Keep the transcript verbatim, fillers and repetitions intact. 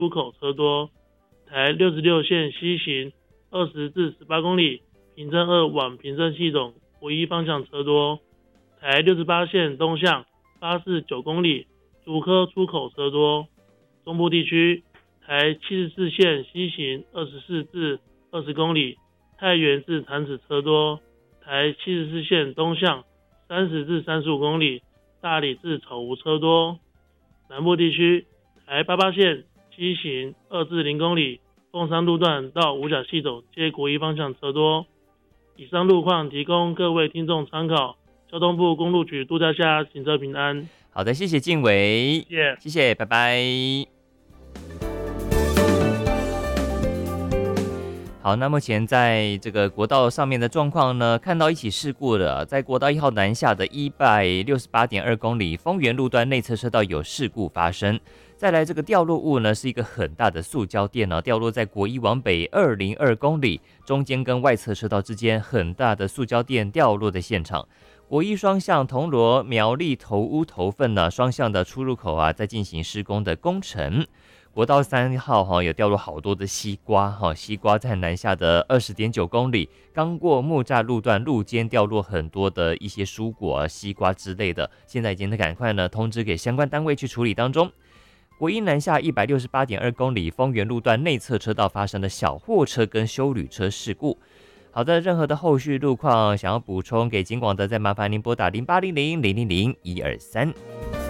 出口车多。台六十六线西行二十至十八公里，平镇二往平镇系统国一方向车多。台六十八线东向八至九公里，竹科出口车多。中部地区，台七十四线西行二十四至二十公里，太原至潭子车多。台七十四线东向三十至三十五公里，大理至草湖车多。南部地区，台八八线西行二至零公里，凤山路段到五甲系统皆国一方向车多。以上路况提供各位听众参考。交通部公路局度假下行车平安。 好的，谢谢静伟， 谢谢， 谢谢，拜拜。好，那目前在这个国道上面的状况呢，看到一起事故了，在国道一号南下的一百六十八点二公里丰原路段内侧车道有事故发生。再来，这个掉落物呢是一个很大的塑胶垫哦，掉落在国一往北二零二公里，中间跟外侧车道之间很大的塑胶垫掉落的现场。国一双向铜锣苗栗头屋头份呢，双向的出入口啊，在进行施工的工程。国道三号哈有掉落好多的西瓜哈，西瓜在南下的二十点九公里，刚过木栅路段，路肩掉落很多的一些蔬果、西瓜之类的，现在已经赶快呢通知给相关单位去处理当中。国一南下一百六十八点二公里丰原路段内侧车道发生了小货车跟休旅车事故。好的，任何的后续路况想要补充给警广的，再麻烦您拨打零八零零零零零一二三。